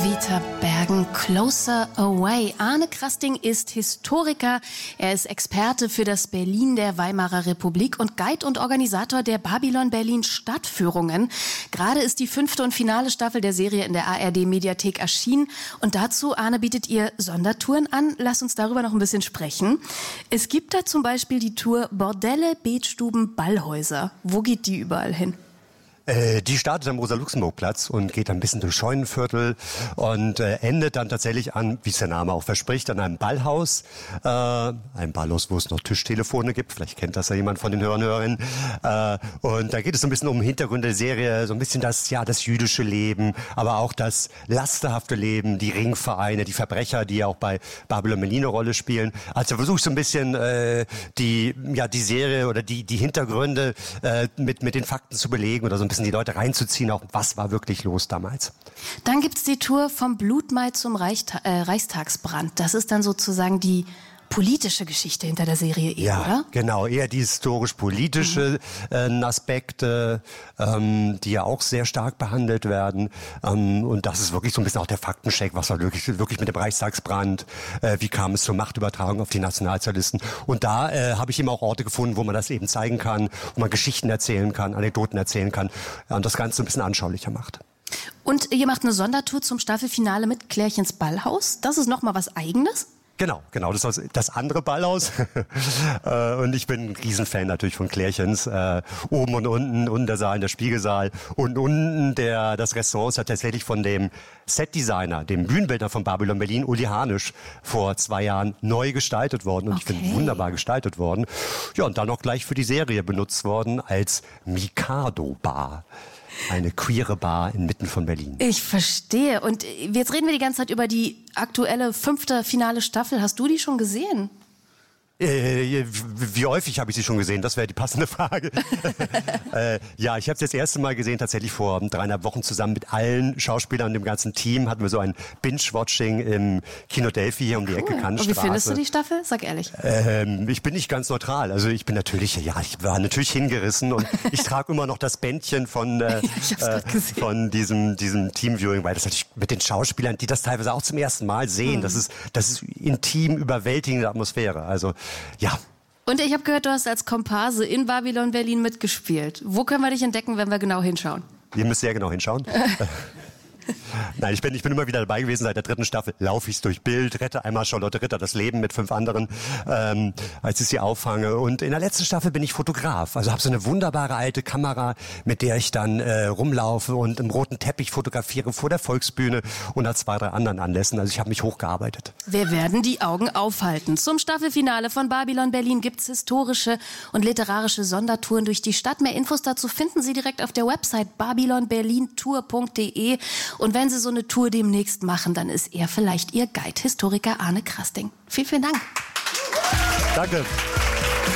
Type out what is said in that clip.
Vita Bergen, Closer Away. Arne Krasting ist Historiker. Er ist Experte für das Berlin der Weimarer Republik und Guide und Organisator der Babylon Berlin Stadtführungen. Gerade ist die 5. und finale Staffel der Serie in der ARD-Mediathek erschienen. Und dazu, Arne, bietet ihr Sondertouren an. Lass uns darüber noch ein bisschen sprechen. Es gibt da zum Beispiel die Tour Bordelle, Betstuben, Ballhäuser. Wo geht die überall hin? Die startet am Rosa-Luxemburg-Platz und geht ein bisschen durch Scheunenviertel und endet dann tatsächlich an, wie es der Name auch verspricht, an einem Ballhaus. Ein Ballhaus, wo es noch Tischtelefone gibt. Vielleicht kennt das ja jemand von den Hörern und Hörerinnen. Und da geht es so ein bisschen um den Hintergrund der Serie, so ein bisschen das jüdische Leben, aber auch das lasterhafte Leben, die Ringvereine, die Verbrecher, die ja auch bei Babylon Berlin eine Rolle spielen. Also versuche ich so ein bisschen die Serie oder die Hintergründe mit den Fakten zu belegen oder so ein bisschen die Leute reinzuziehen, auch was war wirklich los damals. Dann gibt's die Tour vom Blutmai zum Reichstagsbrand. Das ist dann sozusagen die politische Geschichte hinter der Serie, oder? Ja, genau, eher die historisch-politische Aspekte, die ja auch sehr stark behandelt werden. Und das ist wirklich so ein bisschen auch der Faktencheck, was war wirklich mit dem Reichstagsbrand, wie kam es zur Machtübertragung auf die Nationalsozialisten. Und da habe ich eben auch Orte gefunden, wo man das eben zeigen kann, wo man Geschichten erzählen kann, Anekdoten erzählen kann und das Ganze ein bisschen anschaulicher macht. Und ihr macht eine Sondertour zum Staffelfinale mit Klärchens Ballhaus. Das ist nochmal was Eigenes? Genau, das war das andere Ballhaus. Und ich bin ein Riesenfan natürlich von Klärchens. Oben und unten der Saal, der Spiegelsaal. Und unten das Restaurant ist ja tatsächlich von dem Setdesigner, dem Bühnenbildner von Babylon Berlin, Uli Hanisch, vor 2 Jahren neu gestaltet worden. Und ich finde, wunderbar gestaltet worden. Ja, und dann auch gleich für die Serie benutzt worden als Mikado-Bar. Eine queere Bar inmitten von Berlin. Ich verstehe. Und jetzt reden wir die ganze Zeit über die aktuelle 5. finale Staffel. Hast du die schon gesehen? Wie häufig habe ich sie schon gesehen? Das wäre die passende Frage. Ja, ich habe es das erste Mal gesehen, tatsächlich vor 3,5 Wochen zusammen mit allen Schauspielern und dem ganzen Team. Hatten wir so ein Binge-Watching im Kino Delphi hier um die Ecke Kantstraße. Und wie findest du die Staffel? Sag ehrlich. Ich bin nicht ganz neutral. Also ich bin natürlich, ich war natürlich hingerissen und ich trage immer noch das Bändchen von diesem Teamviewing, weil das natürlich mit den Schauspielern, die das teilweise auch zum ersten Mal sehen, das ist intim überwältigende Atmosphäre. Also ja. Und ich habe gehört, du hast als Komparse in Babylon Berlin mitgespielt. Wo können wir dich entdecken, wenn wir genau hinschauen? Ihr müsst sehr genau hinschauen. Nein, ich bin immer wieder dabei gewesen. Seit der 3. Staffel laufe ich durch Bild, rette einmal Charlotte Ritter das Leben mit 5 anderen, als ich sie auffange. Und in der letzten Staffel bin ich Fotograf. Also habe so eine wunderbare alte Kamera, mit der ich dann rumlaufe und im roten Teppich fotografiere vor der Volksbühne und an 2, 3 anderen Anlässen. Also ich habe mich hochgearbeitet. Wir werden die Augen aufhalten. Zum Staffelfinale von Babylon Berlin gibt's historische und literarische Sondertouren durch die Stadt. Mehr Infos dazu finden Sie direkt auf der Website babylonberlintour.de. Und wenn Sie so eine Tour demnächst machen, dann ist er vielleicht Ihr Guide, Historiker Arne Krasting. Vielen, vielen Dank. Danke.